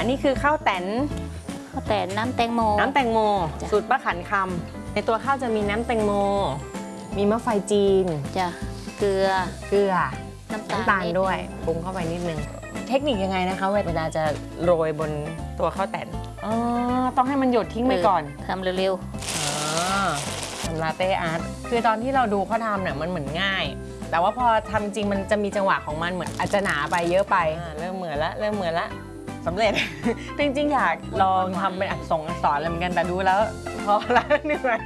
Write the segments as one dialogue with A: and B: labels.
A: อันนี้คือข้าวแตน
B: น้ำแตงโม
A: สูตรป้าขันคำในตัวข้าวจะมีน้ำแตงโมมีมะไฟจีน
B: จ้ะเกลือน้ำตาล
A: ด้วยปรุงเข้าไปนิดนึงเทคนิคยังไงนะคะเวลาจะโรยบนตัวข้าวแตนต้องให้มันหยดทิ้งไปก่อน
B: ทำเร็ว
A: ทำลาเต้อาร์ตคือตอนที่เราดูเขาทำเนี่ยมันเหมือนง่ายแต่ว่าพอทำจริงมันจะมีจังหวะของมันเหมือนอาจจะหนาไปเยอะไปเริ่มเหมือนละสำเร็จ จริงๆอยากลองทำเป็นอักษรอะไรเหมือนกันแต่ดูแล้วพอละเหนื่อย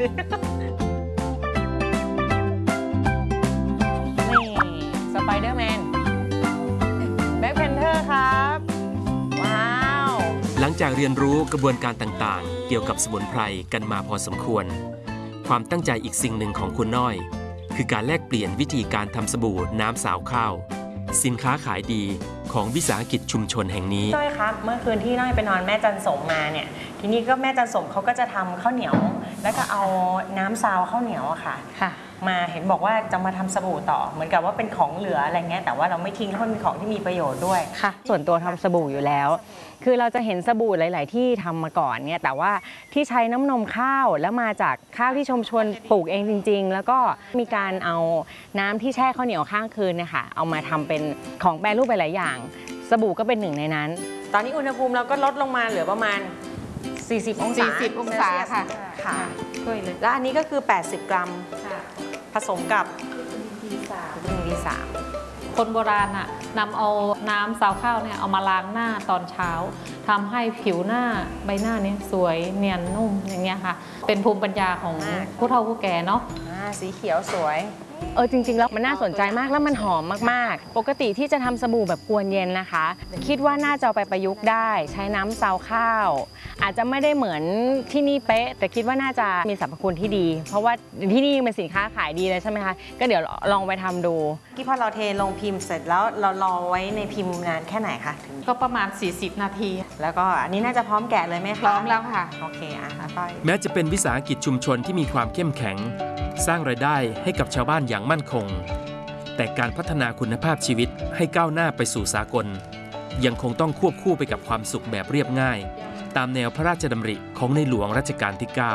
A: นี่สไปเดอร์แมนแบ็คแพนเทอร์ครับว้าว
C: หลังจากเรียนรู้กระบวนการต่างๆเกี่ยวกับสมุนไพรกันมาพอสมควรความตั้งใจอีกสิ่งหนึ่งของคุณน้อยคือการแลกเปลี่ยนวิธีการทำสบู่น้ำสาวข้าวสินค้าขายดีของวิสาหกิจชุมชนแห่งนี้
A: จ้อยครับเมื่อคืนที่น้อยไปนอนแม่จันสมมาเนี่ยทีนี้ก็แม่จันสมเขาก็จะทำข้าวเหนียวแล้วก็เอาน้ำซาวข้าวเหนียวอะค่ะมาเห็นบอกว่าจะมาทำสบู่ต่อเหมือนกับว่าเป็นของเหลืออะไรเงี้ยแต่ว่าเราไม่ทิ้งเพราะมันเป็นของที่มีประโยชน์ด้วยค่ะส่วนตัวทำสบู่อยู่แล้วคือเราจะเห็นสบู่หลายๆที่ทำมาก่อนเนี่ยแต่ว่าที่ใช้น้ำนมข้าวแล้วมาจากข้าวที่ชุมชนปลูกเองจริงๆแล้วก็มีการเอาน้ำที่แช่ข้าวเหนียวข้างคืนเนี่ยค่ะเอามาทำเป็นของแปรรูปไปหลายอย่างสบู่ก็เป็นหนึ่งในนั้นตอนนี้อุณหภูมิเราก็ลดลงมาเหลือประมาณ40 องศาค่ะช่วยเลยแล้วอันนี้ก็คือ80 กรัมผสมกับD3
D: คนโบราณน่ะนำเอาน้ำซาวข้าวเนี่ยเอามาล้างหน้าตอนเช้าทำให้ผิวหน้าใบหน้านี้สวยเนียนนุ่มอย่างเงี้ยค่ะเป็นภูมิปัญญาของผู้เฒ่าผู้แก่เนาะ
A: สีเขียวสวยจริงๆแล้วมันน่าสนใจมากแล้วมันหอมมากๆปกติที่จะทำสบู่แบบกวนเย็นนะคะคิดว่าน่าจะเอาไปประยุกต์ได้ใช้น้ำซาวข้าวอาจจะไม่ได้เหมือนที่นี่เป๊ะแต่คิดว่าน่าจะมีสรรพคุณที่ดีเพราะว่าที่นี่เป็นสินค้าขายดีเลยใช่ไหมคะก็เดี๋ยวลองไปทำดูที่พอเราเทลงพิมพ์เสร็จแล้วเรารอไว้ในพิมพ์นานแค่ไหนคะ
D: ก็ประมาณ40 นาที
A: แล้วก็อันนี้น่าจะพร้อมแกะเลยไหมคะ
D: พร้อมแล้วค่ะ
A: โอเค
C: แม้จะเป็นวิสาหกิจชุมชนที่มีความเข้มแข็งสร้างรายได้ให้กับชาวบ้านอย่างมั่นคงแต่การพัฒนาคุณภาพชีวิตให้ก้าวหน้าไปสู่สากลยังคงต้องควบคู่ไปกับความสุขแบบเรียบง่ายตามแนวพระราชดำริของในหลวงรัชกาลที่ 9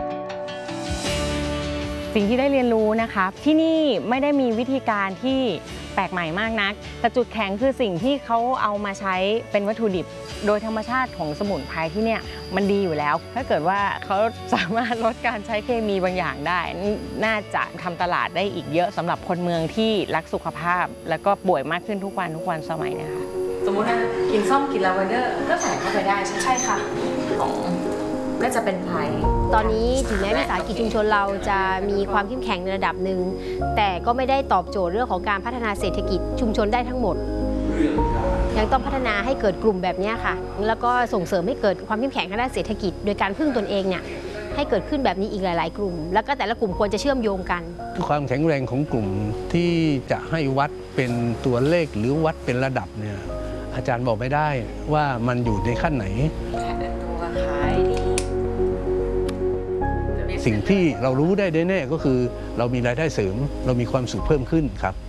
A: สิ่งที่ได้เรียนรู้นะคะที่นี่ไม่ได้มีวิธีการที่แปลกใหม่มากนักแต่จุดแข็งคือสิ่งที่เขาเอามาใช้เป็นวัตถุดิบโดยธรรมชาติของสมุนไพรที่เนี่ยมันดีอยู่แล้วถ้าเกิดว่าเขาสามารถลดการใช้เคมีบางอย่างได้น่าจะทำตลาดได้อีกเยอะสำหรับคนเมืองที่รักสุขภาพแล้วก็ป่วยมากขึ้นทุกวันสมัยนะคะสมมุติว่ากินส้มกินลาเวนเดอร์ก็ใส่เข้าไปได้ใช่ค่ะของน่าจะเป็นไพร
E: ตอนนี้ถึงแม้วิสาหกิจชุมชนเราจะมีความเข้มแข็งในระดับหนึ่งแต่ก็ไม่ได้ตอบโจทย์เรื่องของการพัฒนาเศรษฐกิจชุมชนได้ทั้งหมดยังต้องพัฒนาให้เกิดกลุ่มแบบนี้ค่ะแล้วก็ส่งเสริมให้เกิดความเข้มแข็งทางด้านเศรษฐกิจโดยการพึ่งตนเองเนี่ยให้เกิดขึ้นแบบนี้อีกหลายๆกลุ่มแล้วก็แต่ละกลุ่มควรจะเชื่อมโยงกัน
F: ความแข็งแรงของกลุ่มที่จะให้วัดเป็นตัวเลขหรือวัดเป็นระดับเนี่ยอาจารย์บอกไม่ได้ว่ามันอยู่ในขั้นไหนสิ่งที่เรารู้ได้แน่ๆก็คือเรามีรายได้เสริมเรามีความสุขเพิ่มขึ้นครับ